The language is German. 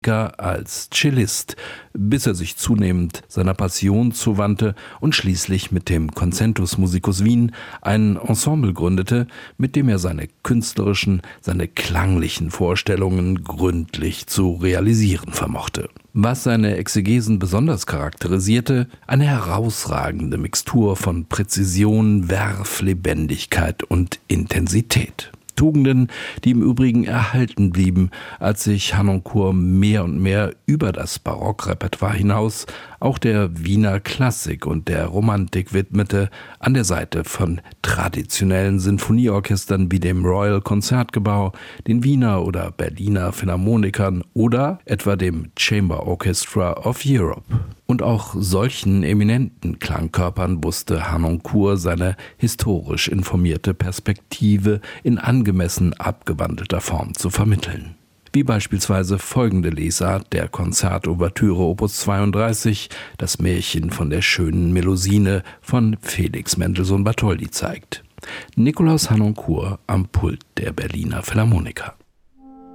als Cellist, bis er sich zunehmend seiner Passion zuwandte und schließlich mit dem Concentus Musicus Wien ein Ensemble gründete, mit dem er seine künstlerischen, seine klanglichen Vorstellungen gründlich zu realisieren vermochte. Was seine Exegesen besonders charakterisierte, eine herausragende Mixtur von Präzision, Werf, Lebendigkeit und Intensität. Tugenden, die im Übrigen erhalten blieben, als sich Harnoncourt mehr und mehr über das Barockrepertoire hinaus auch der Wiener Klassik und der Romantik widmete, an der Seite von traditionellen Sinfonieorchestern wie dem Royal Concertgebouw, den Wiener oder Berliner Philharmonikern oder etwa dem Chamber Orchestra of Europe. Und auch solchen eminenten Klangkörpern wusste Harnoncourt seine historisch informierte Perspektive in angemessen abgewandelter Form zu vermitteln. Wie beispielsweise folgende Lesart der Konzertouvertüre Opus 32, das Märchen von der schönen Melusine von Felix Mendelssohn Bartholdy zeigt. Nikolaus Harnoncourt am Pult der Berliner Philharmoniker.